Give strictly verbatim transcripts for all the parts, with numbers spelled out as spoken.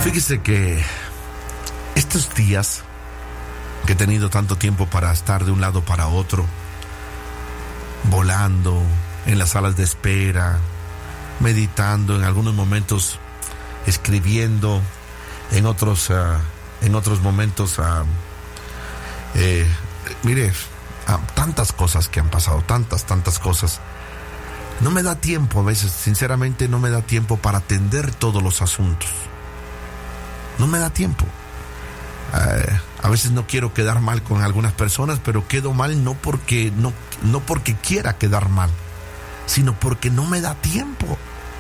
Fíjese que estos días que he tenido tanto tiempo para estar de un lado para otro, volando en las salas de espera, meditando, en algunos momentos escribiendo, en otros, uh, en otros momentos, uh, eh, mire, uh, tantas cosas que han pasado, tantas, tantas cosas. No me da tiempo a veces, sinceramente no me da tiempo para atender todos los asuntos. No me da tiempo. Uh, a veces no quiero quedar mal con algunas personas, pero quedo mal no porque, no, no porque quiera quedar mal, sino porque no me da tiempo.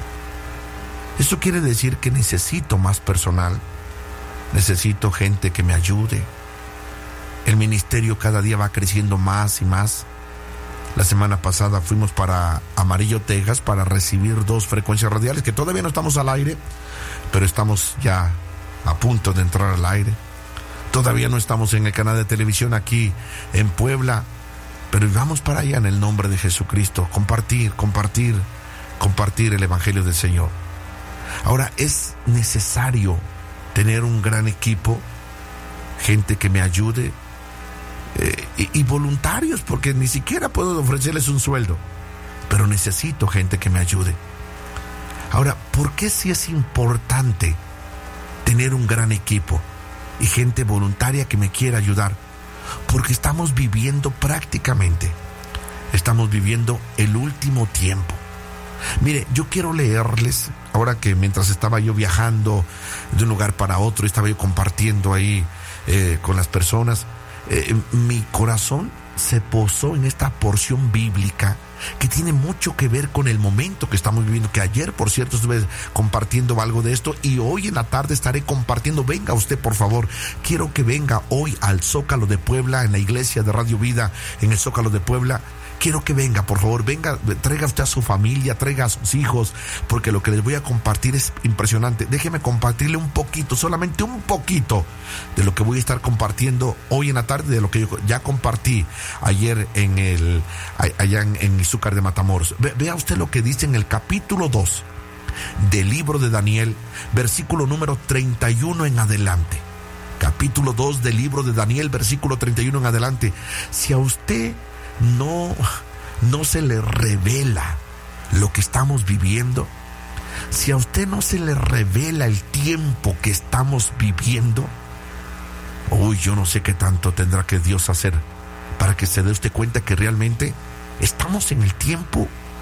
Eso quiere decir que necesito más personal, necesito gente que me ayude. El ministerio cada día va creciendo más y más. La semana pasada fuimos para Amarillo, Texas, para recibir dos frecuencias radiales, que todavía no estamos al aire, pero estamos ya a punto de entrar al aire. Todavía no estamos en el canal de televisión aquí en Puebla, pero vamos para allá en el nombre de Jesucristo. Compartir, compartir, compartir el Evangelio del Señor. Ahora, es necesario tener un gran equipo, gente que me ayude, eh, y, y voluntarios, porque ni siquiera puedo ofrecerles un sueldo, pero necesito gente que me ayude. Ahora, ¿por qué sí es importante tener un gran equipo y gente voluntaria que me quiera ayudar? Porque estamos viviendo prácticamente, estamos viviendo el último tiempo. Mire, yo quiero leerles, ahora que mientras estaba yo viajando de un lugar para otro, estaba yo compartiendo ahí eh, con las personas, eh, mi corazón se posó en esta porción bíblica que tiene mucho que ver con el momento que estamos viviendo, que ayer, por cierto, estuve compartiendo algo de esto y hoy en la tarde estaré compartiendo. Venga usted, por favor, quiero que venga hoy al Zócalo de Puebla, en la iglesia de Radio Vida, en el Zócalo de Puebla. Quiero que venga, por favor, venga, traiga usted a su familia, traiga a sus hijos, porque lo que les voy a compartir es impresionante. Déjeme compartirle un poquito, solamente un poquito, de lo que voy a estar compartiendo hoy en la tarde, de lo que yo ya compartí ayer en el, allá en, en Izúcar de Matamoros. Ve, vea usted lo que dice en el capítulo dos del libro de Daniel, versículo número treinta y uno en adelante. Capítulo dos del libro de Daniel, versículo treinta y uno en adelante. Si a usted no, no se le revela lo que estamos viviendo, si a usted no se le revela el tiempo que estamos viviendo, uy, yo no sé qué tanto tendrá que Dios hacer para que se dé usted cuenta que realmente estamos en el tiempo,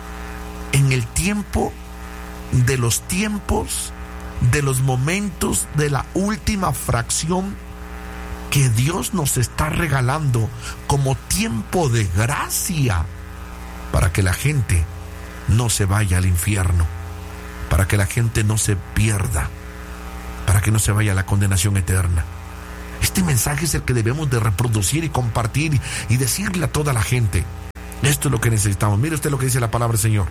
en el tiempo de los tiempos, de los momentos, de la última fracción que Dios nos está regalando como tiempo de gracia para que la gente no se vaya al infierno, para que la gente no se pierda, para que no se vaya a la condenación eterna. Este mensaje es el que debemos de reproducir y compartir y decirle a toda la gente. Esto es lo que necesitamos. Mire usted lo que dice la palabra del Señor.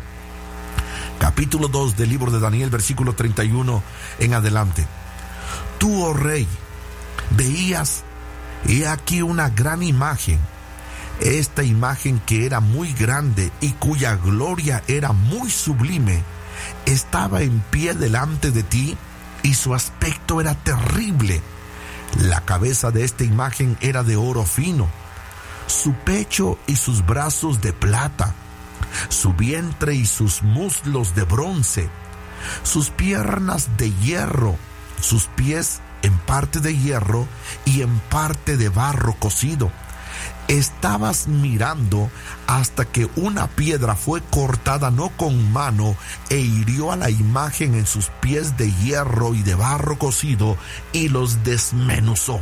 Capítulo dos del libro de Daniel, versículo treinta y uno en adelante. Tú, oh rey, veías, he aquí una gran imagen, esta imagen que era muy grande y cuya gloria era muy sublime, estaba en pie delante de ti y su aspecto era terrible. La cabeza de esta imagen era de oro fino, su pecho y sus brazos de plata, su vientre y sus muslos de bronce, sus piernas de hierro, sus pies en parte de hierro y en parte de barro cocido. Estabas mirando hasta que una piedra fue cortada no con mano e hirió a la imagen en sus pies de hierro y de barro cocido y los desmenuzó.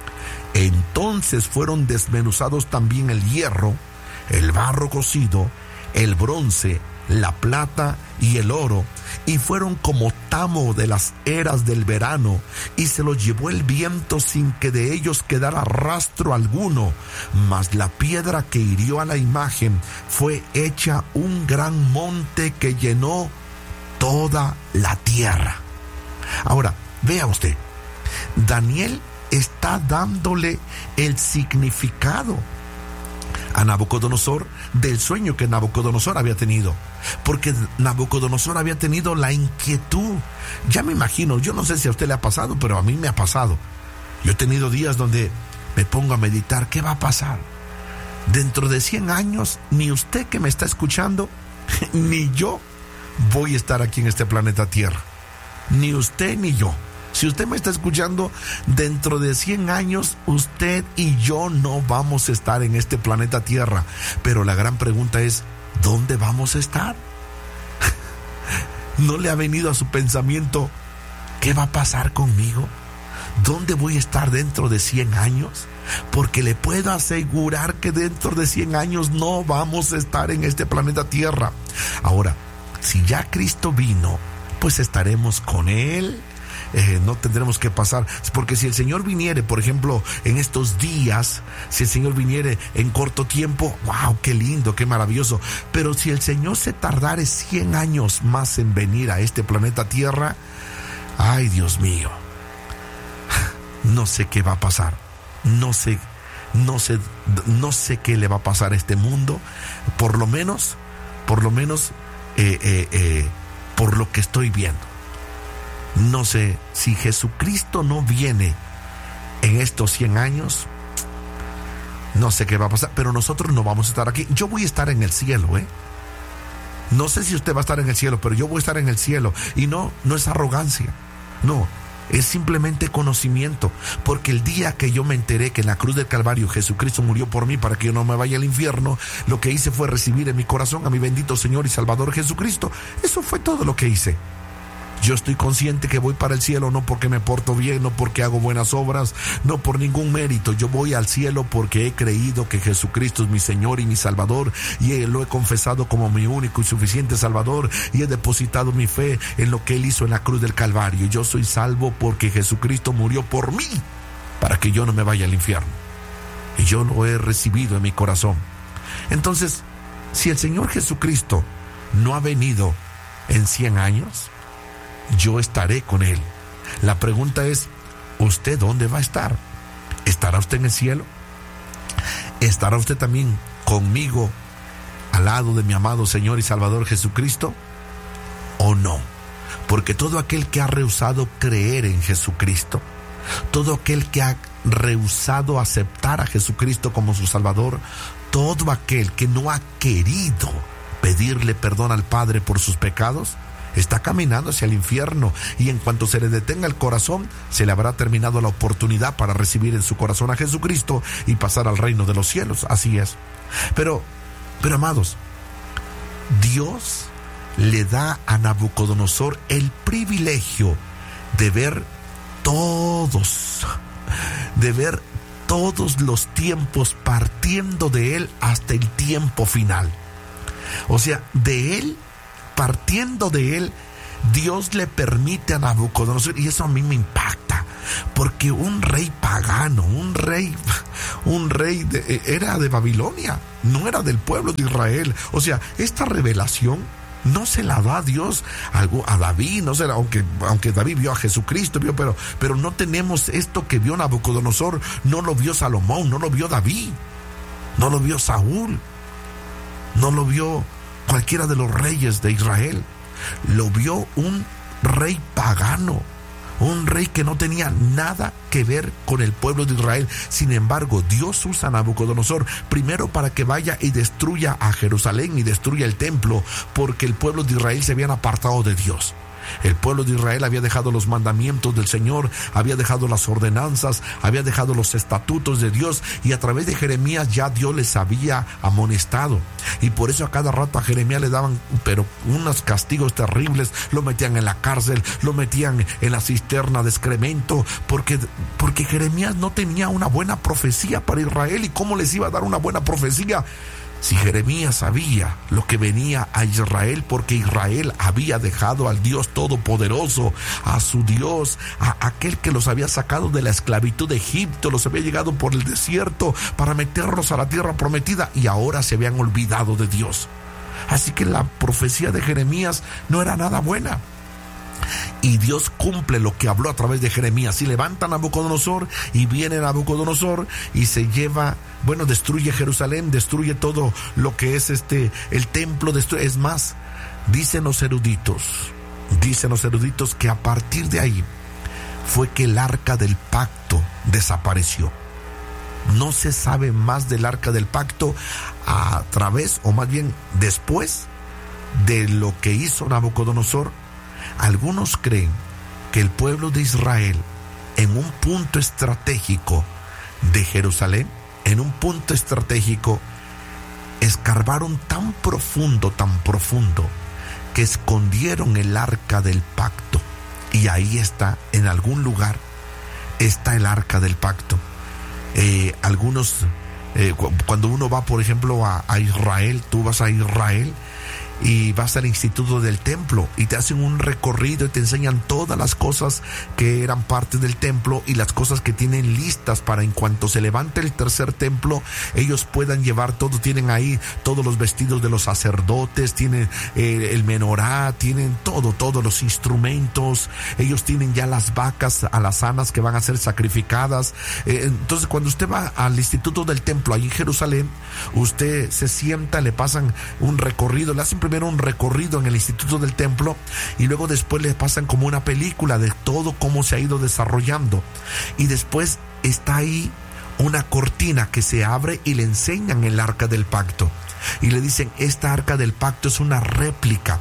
Entonces fueron desmenuzados también el hierro, el barro cocido, el bronce, la plata y el oro, y fueron como tamo de las eras del verano, y se los llevó el viento sin que de ellos quedara rastro alguno. Mas la piedra que hirió a la imagen fue hecha un gran monte que llenó toda la tierra. Ahora, vea usted, Daniel está dándole el significado a Nabucodonosor del sueño que Nabucodonosor había tenido, porque Nabucodonosor había tenido la inquietud. Ya me imagino, yo no sé si a usted le ha pasado, pero a mí me ha pasado. Yo he tenido días donde me pongo a meditar, ¿qué va a pasar? Dentro de cien años, ni usted que me está escuchando, ni yo voy a estar aquí en este planeta Tierra. Ni usted ni yo. Si usted me está escuchando, dentro de cien años, usted y yo no vamos a estar en este planeta Tierra. Pero la gran pregunta es, ¿dónde vamos a estar? ¿No le ha venido a su pensamiento, qué va a pasar conmigo? ¿Dónde voy a estar dentro de cien años? Porque le puedo asegurar que dentro de cien años no vamos a estar en este planeta Tierra. Ahora, si ya Cristo vino, pues estaremos con Él. Eh, no tendremos que pasar, porque si el Señor viniere, por ejemplo, en estos días, si el Señor viniere en corto tiempo, wow, qué lindo, qué maravilloso. Pero si el Señor se tardare cien años más en venir a este planeta Tierra, ay, Dios mío, no sé qué va a pasar, no sé, no sé, no sé qué le va a pasar a este mundo, por lo menos, por lo menos, eh, eh, eh, por lo que estoy viendo. No sé, si Jesucristo no viene en estos cien años, no sé qué va a pasar, pero nosotros no vamos a estar aquí. Yo voy a estar en el cielo, ¿eh? No sé si usted va a estar en el cielo, pero yo voy a estar en el cielo. Y no, no es arrogancia, no, es simplemente conocimiento. Porque el día que yo me enteré que en la cruz del Calvario Jesucristo murió por mí para que yo no me vaya al infierno, lo que hice fue recibir en mi corazón a mi bendito Señor y Salvador Jesucristo. Eso fue todo lo que hice. Yo estoy consciente que voy para el cielo no porque me porto bien, no porque hago buenas obras, no por ningún mérito. Yo voy al cielo porque he creído que Jesucristo es mi Señor y mi Salvador, y lo he confesado como mi único y suficiente Salvador, y he depositado mi fe en lo que Él hizo en la cruz del Calvario. Yo soy salvo porque Jesucristo murió por mí, para que yo no me vaya al infierno. Y yo lo he recibido en mi corazón. Entonces, si el Señor Jesucristo no ha venido en cien años, yo estaré con Él. La pregunta es, ¿usted dónde va a estar? ¿Estará usted en el cielo? ¿Estará usted también conmigo al lado de mi amado Señor y Salvador Jesucristo? ¿O no? Porque todo aquel que ha rehusado creer en Jesucristo, todo aquel que ha rehusado aceptar a Jesucristo como su Salvador, todo aquel que no ha querido pedirle perdón al Padre por sus pecados, está caminando hacia el infierno, y en cuanto se le detenga el corazón, se le habrá terminado la oportunidad para recibir en su corazón a Jesucristo y pasar al reino de los cielos. Así es. Pero, pero amados, Dios le da a Nabucodonosor el privilegio de ver todos, de ver todos los tiempos partiendo de él hasta el tiempo final. O sea, de él, partiendo de él, Dios le permite a Nabucodonosor, y eso a mí me impacta, porque un rey pagano, un rey, un rey de, era de Babilonia, no era del pueblo de Israel. O sea, esta revelación no se la da Dios a, a David, no se la, aunque, aunque David vio a Jesucristo, vio, pero, pero no tenemos esto que vio Nabucodonosor, no lo vio Salomón, no lo vio David, no lo vio Saúl, no lo vio cualquiera de los reyes de Israel. Lo vio un rey pagano, un rey que no tenía nada que ver con el pueblo de Israel. Sin embargo, Dios usa a Nabucodonosor primero para que vaya y destruya a Jerusalén y destruya el templo, porque el pueblo de Israel se habían apartado de Dios. El pueblo de Israel había dejado los mandamientos del Señor, había dejado las ordenanzas, había dejado los estatutos de Dios, y a través de Jeremías ya Dios les había amonestado. Y por eso a cada rato a Jeremías le daban pero unos castigos terribles, lo metían en la cárcel, lo metían en la cisterna de excremento, porque, porque Jeremías no tenía una buena profecía para Israel. ¿Y cómo les iba a dar una buena profecía si Jeremías sabía lo que venía a Israel? Porque Israel había dejado al Dios Todopoderoso, a su Dios, a aquel que los había sacado de la esclavitud de Egipto, los había llegado por el desierto para meterlos a la tierra prometida, y ahora se habían olvidado de Dios. Así que la profecía de Jeremías no era nada buena. Y Dios cumple lo que habló a través de Jeremías. Y levanta a Nabucodonosor y viene Nabucodonosor y se lleva, bueno, destruye Jerusalén, destruye todo lo que es este el templo. Destruye, es más, dicen los eruditos, dicen los eruditos que a partir de ahí fue que el arca del pacto desapareció. No se sabe más del arca del pacto a través, o más bien después de lo que hizo Nabucodonosor. Algunos creen que el pueblo de Israel, en un punto estratégico de Jerusalén, en un punto estratégico, escarbaron tan profundo, tan profundo, que escondieron el arca del pacto. Y ahí está, en algún lugar, está el arca del pacto. Eh, algunos, eh, cuando uno va, por ejemplo, a, a Israel, tú vas a Israel y vas al Instituto del Templo y te hacen un recorrido y te enseñan todas las cosas que eran parte del templo y las cosas que tienen listas para en cuanto se levante el tercer templo, ellos puedan llevar todo. Tienen ahí todos los vestidos de los sacerdotes, tienen eh, el menorá, tienen todo, todos los instrumentos. Ellos tienen ya las vacas alazanas que van a ser sacrificadas. Eh, entonces, cuando usted va al Instituto del Templo ahí en Jerusalén, usted se sienta, le pasan un recorrido, le hacen primero un recorrido en el Instituto del Templo y luego después les pasan como una película de todo cómo se ha ido desarrollando, y después está ahí una cortina que se abre y le enseñan el arca del pacto y le dicen: esta arca del pacto es una réplica,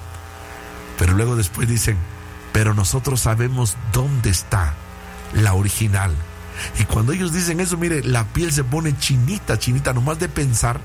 pero luego después dicen: pero nosotros sabemos dónde está la original. Y cuando ellos dicen eso, mire, la piel se pone chinita, chinita, nomás de pensar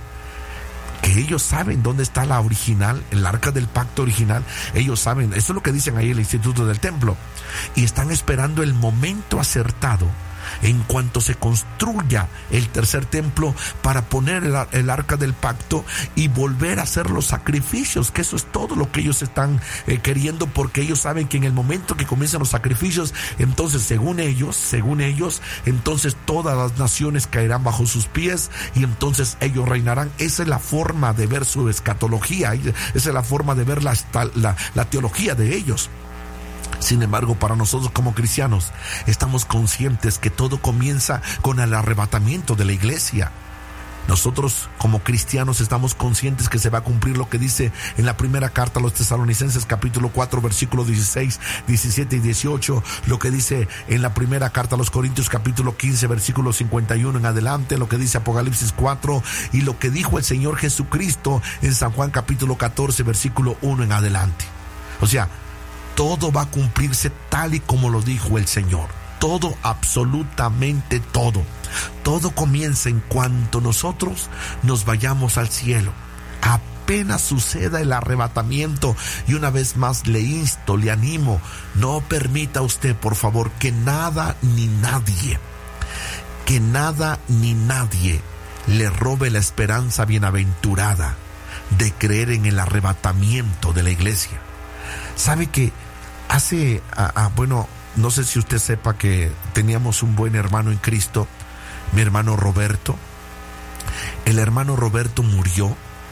que ellos saben dónde está la original, el arca del pacto original. Ellos saben, eso es lo que dicen ahí en el Instituto del Templo, y están esperando el momento acertado en cuanto se construya el tercer templo para poner el, el arca del pacto y volver a hacer los sacrificios, que eso es todo lo que ellos están eh, queriendo, porque ellos saben que en el momento que comiencen los sacrificios, entonces según ellos, según ellos, entonces todas las naciones caerán bajo sus pies y entonces ellos reinarán. Esa es la forma de ver su escatología, esa es la forma de ver la, la, la teología de ellos. Sin embargo, para nosotros como cristianos, estamos conscientes que todo comienza con el arrebatamiento de la iglesia. Nosotros como cristianos estamos conscientes que se va a cumplir lo que dice en la primera carta a los Tesalonicenses, capítulo cuatro, versículos dieciséis, diecisiete y dieciocho, lo que dice en la primera carta a los Corintios, capítulo quince, versículo cincuenta y uno en adelante, lo que dice Apocalipsis cuatro, y lo que dijo el Señor Jesucristo en San Juan, capítulo catorce, versículo uno en adelante. O sea, todo va a cumplirse tal y como lo dijo el Señor. Todo, absolutamente todo. Todo comienza en cuanto nosotros nos vayamos al cielo. Apenas suceda el arrebatamiento. Y una vez más le insto, le animo, no permita usted, por favor, que nada ni nadie, que nada ni nadie le robe la esperanza bienaventurada de creer en el arrebatamiento de la iglesia. ¿Sabe que hace, ah, ah, bueno, no sé si usted sepa que teníamos un buen hermano en Cristo, mi hermano Roberto? El hermano Roberto murió.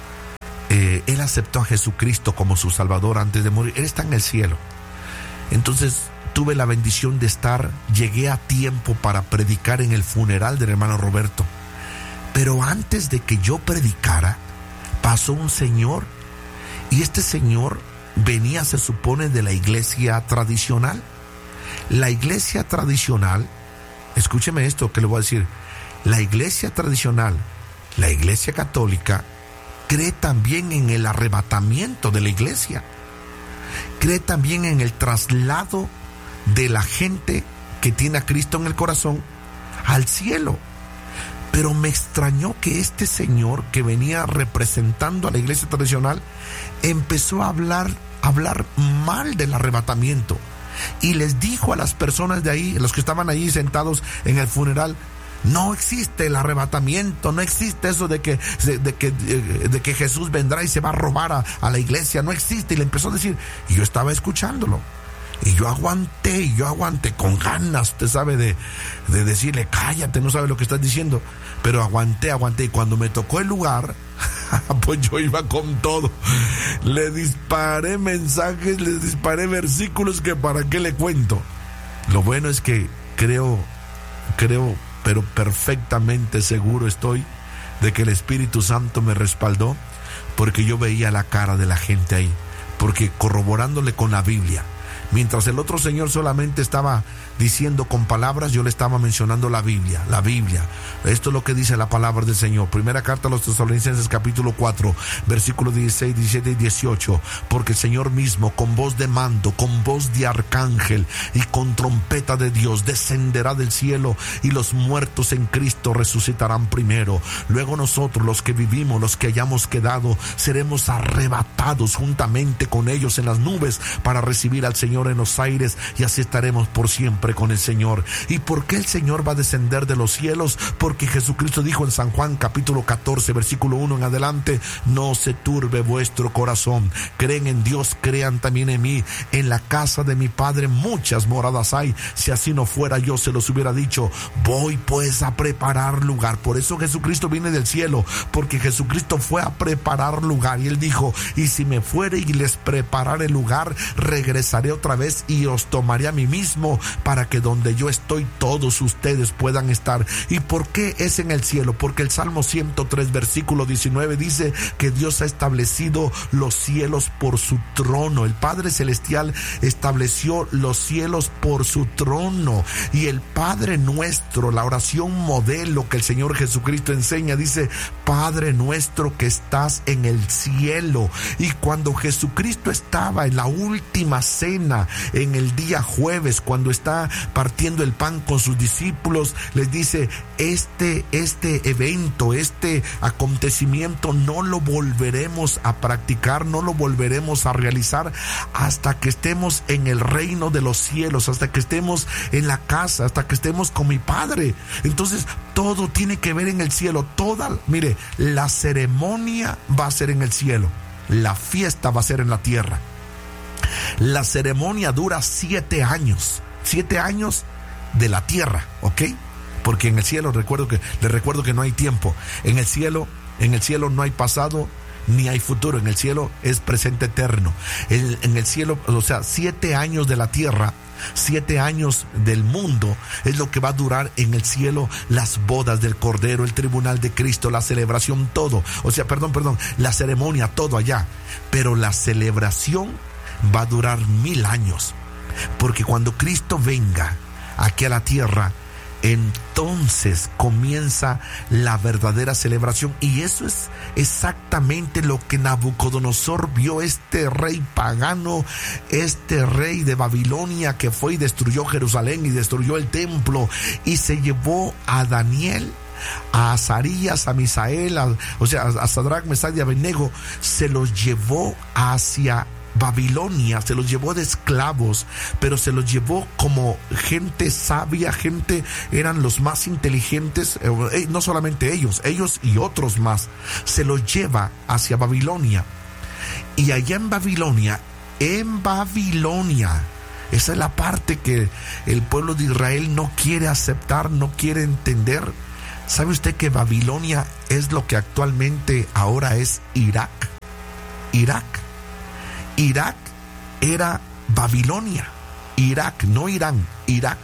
Eh, él aceptó a Jesucristo como su Salvador antes de morir. Él está en el cielo. Entonces tuve la bendición de estar, llegué a tiempo para predicar en el funeral del hermano Roberto. Pero antes de que yo predicara, pasó un señor, y este señor venía, se supone, de la iglesia tradicional. La iglesia tradicional, escúcheme esto que le voy a decir, la iglesia tradicional, la iglesia católica, cree también en el arrebatamiento de la iglesia, cree también en el traslado de la gente que tiene a Cristo en el corazón al cielo. Pero me extrañó que este señor que venía representando a la iglesia tradicional empezó a hablar, a hablar mal del arrebatamiento, y les dijo a las personas de ahí, los que estaban ahí sentados en el funeral: no existe el arrebatamiento, no existe eso de que, de, de que, de que Jesús vendrá y se va a robar a, a la iglesia, no existe. Y le empezó a decir, y yo estaba escuchándolo. Y yo aguanté, y yo aguanté con ganas, usted sabe, de, de decirle: cállate, no sabe lo que estás diciendo. Pero aguanté, aguanté. Y cuando me tocó el lugar, Pues yo iba con todo. Le disparé mensajes, le disparé versículos que para qué le cuento. Lo bueno es que creo, creo, pero perfectamente seguro estoy de que el Espíritu Santo me respaldó, porque yo veía la cara de la gente ahí, porque corroborándole con la Biblia, mientras el otro señor solamente estaba diciendo con palabras, yo le estaba mencionando la Biblia, la Biblia. Esto es lo que dice la palabra del Señor. Primera carta a los Tesalonicenses, capítulo cuatro, versículos dieciséis, diecisiete y dieciocho. Porque el Señor mismo, con voz de mando, con voz de arcángel y con trompeta de Dios, descenderá del cielo, y los muertos en Cristo resucitarán primero. Luego nosotros, los que vivimos, los que hayamos quedado, seremos arrebatados juntamente con ellos en las nubes para recibir al Señor en los aires, y así estaremos por siempre con el Señor. ¿Y por qué el Señor va a descender de los cielos? Porque Jesucristo dijo en San Juan capítulo catorce, versículo uno en adelante: no se turbe vuestro corazón, creen en Dios, crean también en mí. En la casa de mi Padre muchas moradas hay, si así no fuera yo se los hubiera dicho. Voy pues a preparar lugar. Por eso Jesucristo viene del cielo, porque Jesucristo fue a preparar lugar, y Él dijo: y si me fuere y les prepararé lugar, regresaré otra vez y os tomaré a mí mismo, para que donde yo estoy todos ustedes puedan estar. ¿Y por qué es en el cielo? Porque el Salmo ciento tres, versículo diecinueve dice que Dios ha establecido los cielos por su trono. El Padre Celestial estableció los cielos por su trono. Y el Padre nuestro, la oración modelo que el Señor Jesucristo enseña, dice: Padre nuestro que estás en el cielo. Y cuando Jesucristo estaba en la última cena, en el día jueves, cuando está partiendo el pan con sus discípulos, les dice: este, este evento, este acontecimiento no lo volveremos a practicar, no lo volveremos a realizar hasta que estemos en el reino de los cielos, hasta que estemos en la casa, hasta que estemos con mi Padre. Entonces todo tiene que ver en el cielo. Toda, mire, la ceremonia va a ser en el cielo, la fiesta va a ser en la tierra. La ceremonia dura siete años. Siete años de la tierra, ¿ok? Porque en el cielo, recuerdo que, les recuerdo que no hay tiempo. En el cielo, en el cielo no hay pasado ni hay futuro. En el cielo es presente eterno. En, en el cielo, o sea, siete años de la tierra, siete años del mundo es lo que va a durar en el cielo. Las bodas del Cordero, el tribunal de Cristo, la celebración, todo. O sea, perdón, perdón, la ceremonia, todo allá. Pero la celebración va a durar mil años. Porque cuando Cristo venga aquí a la tierra, entonces comienza la verdadera celebración. Y eso es exactamente lo que Nabucodonosor vio, este rey pagano, este rey de Babilonia que fue y destruyó Jerusalén y destruyó el templo, y se llevó a Daniel, a Azarías, a Misael, a, o sea, a Sadrach, Mesach y Abednego, se los llevó hacia Babilonia, se los llevó de esclavos, pero se los llevó como gente sabia, gente, eran los más inteligentes, eh, no solamente ellos, ellos y otros más, se los lleva hacia Babilonia. Y allá en Babilonia, en Babilonia, esa es la parte que el pueblo de Israel no quiere aceptar, no quiere entender. ¿Sabe usted que Babilonia es lo que actualmente ahora es Irak? Irak. Irak era Babilonia. Irak, no Irán, Irak.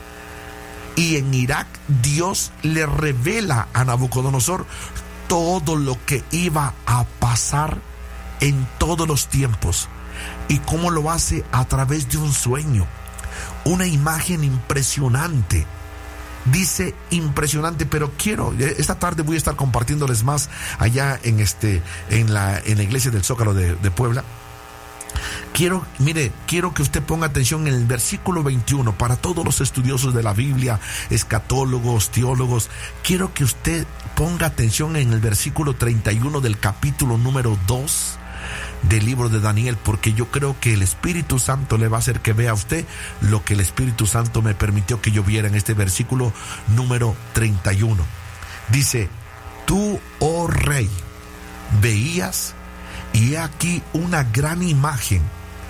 Y en Irak Dios le revela a Nabucodonosor todo lo que iba a pasar en todos los tiempos. ¿Y cómo lo hace? A través de un sueño, una imagen impresionante. Dice impresionante, pero quiero, esta tarde voy a estar compartiéndoles más allá en este, en la, en la iglesia del Zócalo de, de Puebla. Quiero, mire, quiero que usted ponga atención en el versículo veintiuno. Para todos los estudiosos de la Biblia, escatólogos, teólogos, quiero que usted ponga atención en el versículo treinta y uno del capítulo número dos del libro de Daniel, porque yo creo que el Espíritu Santo le va a hacer que vea a usted lo que el Espíritu Santo me permitió que yo viera en este versículo número treinta y uno. Dice: tú, oh rey, veías, y he aquí una gran imagen.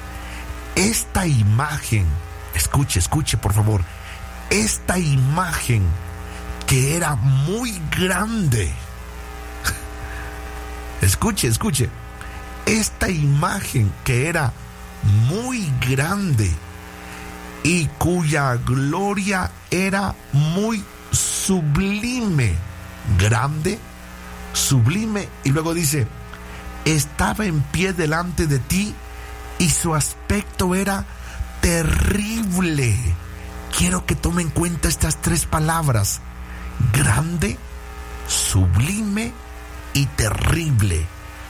Esta imagen, escuche, escuche por favor, esta imagen que era muy grande, Escuche, escuche. Esta imagen que era muy grande y cuya gloria era muy sublime, grande, sublime, y luego dice, estaba en pie delante de ti y su aspecto era terrible. Quiero que tome en cuenta estas tres palabras: grande, sublime y terrible.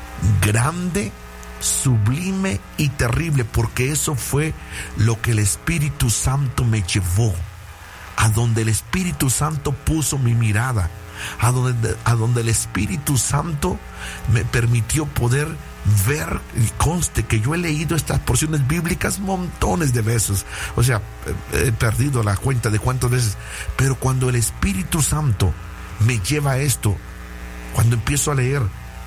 Grande, sublime y terrible, porque eso fue lo que el Espíritu Santo me llevó, a donde el Espíritu Santo puso mi mirada, a donde, a donde el Espíritu Santo me permitió poder ver. Y conste que yo he leído estas porciones bíblicas montones de veces, o sea, he perdido la cuenta de cuántas veces, pero cuando el Espíritu Santo me lleva a esto, cuando empiezo a leer,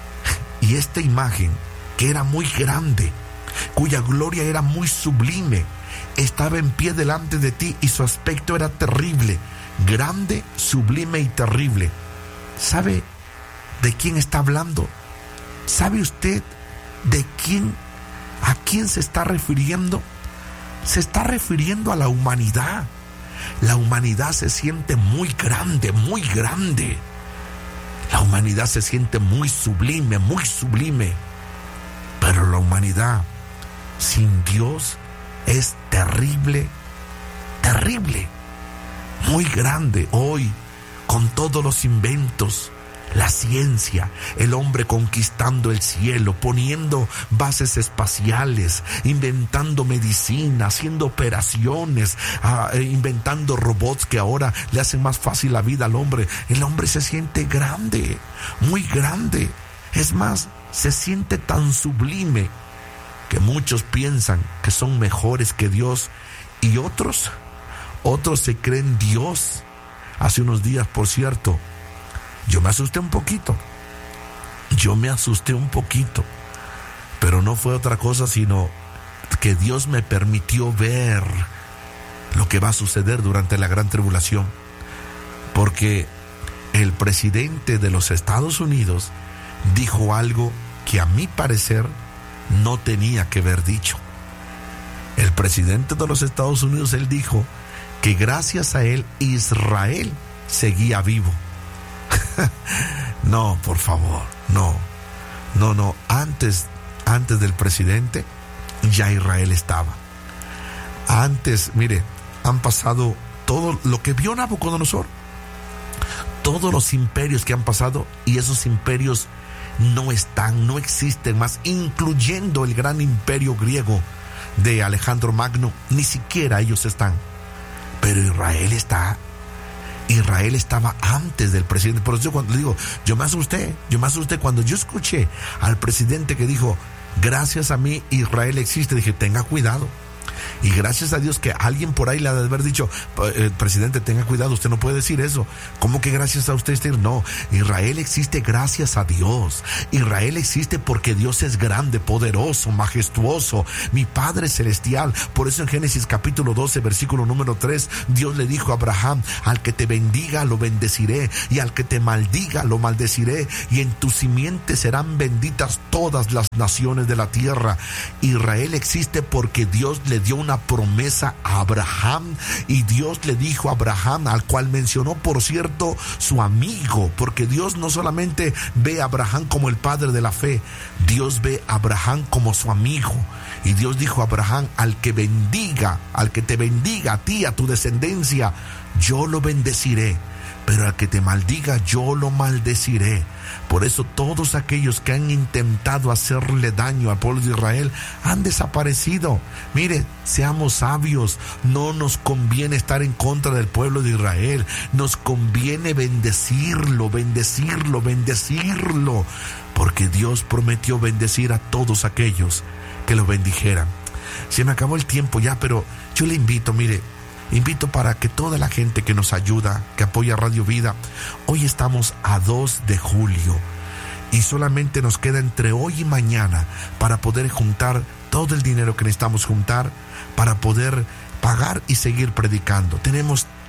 y esta imagen que era muy grande, cuya gloria era muy sublime, estaba en pie delante de ti y su aspecto era terrible, grande, sublime y terrible. ¿Sabe de quién está hablando? ¿Sabe usted de quién, a quién se está refiriendo? Se está refiriendo a la humanidad. La humanidad se siente muy grande, muy grande. La humanidad se siente muy sublime, muy sublime. Pero la humanidad sin Dios es terrible, terrible, muy grande. Hoy, con todos los inventos, la ciencia, el hombre conquistando el cielo, poniendo bases espaciales, inventando medicina, haciendo operaciones, uh, inventando robots que ahora le hacen más fácil la vida al hombre. El hombre se siente grande, muy grande. Es más, se siente tan sublime que muchos piensan que son mejores que Dios, y otros, otros se creen Dios. Hace unos días, por cierto, yo me asusté un poquito, yo me asusté un poquito, pero no fue otra cosa sino que Dios me permitió ver lo que va a suceder durante la gran tribulación, porque el presidente de los Estados Unidos dijo algo que a mi parecer no tenía que haber dicho. El presidente de los Estados Unidos, él dijo que gracias a él Israel seguía vivo. No, por favor, no, no, no, antes, antes del presidente ya Israel estaba. Antes, mire, han pasado todo lo que vio Nabucodonosor, todos los imperios que han pasado, y esos imperios no están, no existen más, incluyendo el gran imperio griego de Alejandro Magno, ni siquiera ellos están, pero Israel está. Israel estaba antes del presidente. Por eso yo cuando digo, yo me asusté, yo me asusté cuando yo escuché al presidente que dijo, gracias a mí Israel existe, dije, tenga cuidado. Y gracias a Dios que alguien por ahí le ha de haber dicho, eh, presidente, tenga cuidado, usted no puede decir eso. ¿Cómo que gracias a usted? No, Israel existe gracias a Dios. Israel existe porque Dios es grande, poderoso, majestuoso, mi Padre celestial. Por eso en Génesis capítulo doce, versículo número tres, Dios le dijo a Abraham, al que te bendiga lo bendeciré, y al que te maldiga lo maldeciré, y en tu simiente serán benditas todas las naciones de la tierra. Israel existe porque Dios le dio una promesa a Abraham, y Dios le dijo a Abraham, al cual mencionó, por cierto, su amigo, porque Dios no solamente ve a Abraham como el padre de la fe, Dios ve a Abraham como su amigo. Y Dios dijo a Abraham, al que bendiga, al que te bendiga a ti, a tu descendencia, yo lo bendeciré, pero al que te maldiga, yo lo maldeciré. Por eso todos aquellos que han intentado hacerle daño al pueblo de Israel han desaparecido. Mire, seamos sabios, no nos conviene estar en contra del pueblo de Israel, nos conviene bendecirlo, bendecirlo, bendecirlo, porque Dios prometió bendecir a todos aquellos que lo bendijeran. Se me acabó el tiempo ya, pero yo le invito, mire, invito para que toda la gente que nos ayuda, que apoya Radio Vida, hoy estamos a dos de julio y solamente nos queda entre hoy y mañana para poder juntar todo el dinero que necesitamos juntar para poder pagar y seguir predicando. Tenemos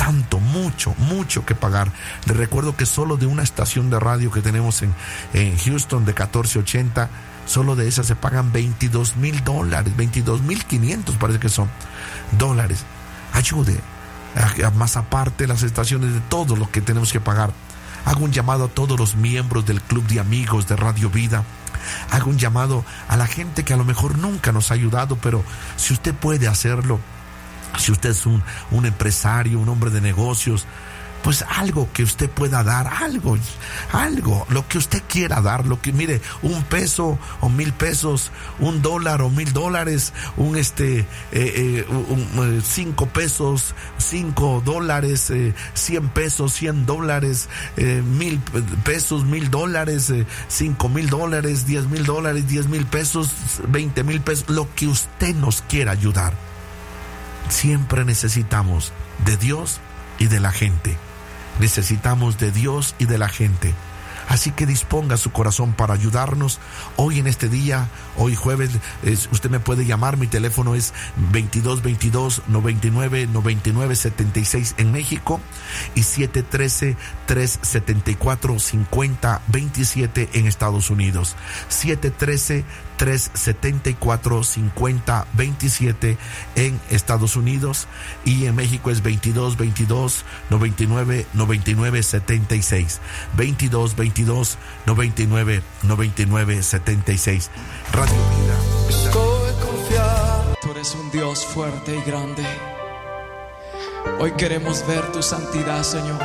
tanto, mucho, mucho que pagar. Les recuerdo que solo de una estación de radio que tenemos en, en Houston de catorce ochenta, solo de esas se pagan veintidós mil dólares, veintidós mil quinientos parece que son dólares. Ayude, a, a más aparte las estaciones de todo lo que tenemos que pagar. Hago un llamado a todos los miembros del Club de Amigos de Radio Vida. Hago un llamado a la gente que a lo mejor nunca nos ha ayudado, pero si usted puede hacerlo, si usted es un, un empresario, un hombre de negocios, pues algo que usted pueda dar, algo, algo, lo que usted quiera dar, lo que, mire, un peso o mil pesos, un dólar o mil dólares, un este, eh, eh, un, cinco pesos, cinco dólares, eh, cien pesos, cien dólares, eh, mil pesos, mil dólares, eh, cinco mil dólares, diez mil dólares, diez mil pesos, veinte mil pesos, lo que usted nos quiera ayudar. Siempre necesitamos de Dios y de la gente. Necesitamos de Dios y de la gente. Así que disponga su corazón para ayudarnos hoy en este día, hoy jueves. Es, usted me puede llamar, mi teléfono es veintidós veintidós noventa y nueve noventa y nueve setenta y seis en México y siete uno tres, tres siete cuatro, cinco cero dos siete en Estados Unidos. siete uno tres, tres siete cuatro, cinco cero dos siete en Estados Unidos, y en México es veintidós veintidós noventa y nueve noventa y nueve setenta y seis. veintidós veintidós noventa y nueve noventa y nueve setenta y seis. Radio Vida. Estoy confiado. Tú eres un Dios fuerte y grande. Hoy queremos ver tu santidad, Señor.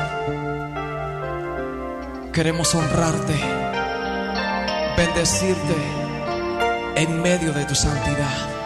Queremos honrarte, bendecirte en medio de tu santidad.